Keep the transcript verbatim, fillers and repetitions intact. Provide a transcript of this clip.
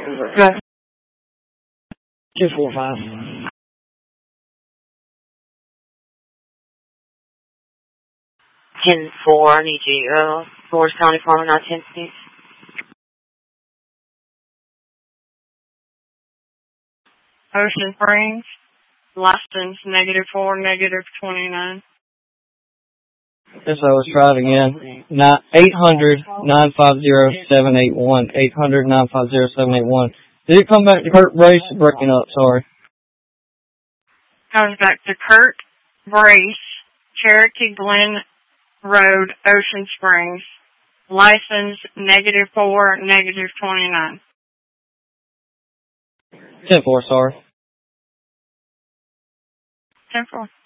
Okay. two four five. ten four, I need you, uh, Forest County Farmer nine ten, please. Ocean Springs, license negative four, negative twenty-nine. Yes, I was driving in. eight hundred, nine five zero, seven eight one. eight hundred, nine five zero, seven eight one. Did it come back to Kurt Brace? Breaking up, sorry. Comes back to Kurt Brace, Cherokee Glen Road, Ocean Springs. License negative four, negative twenty-nine. ten four, sorry. ten four.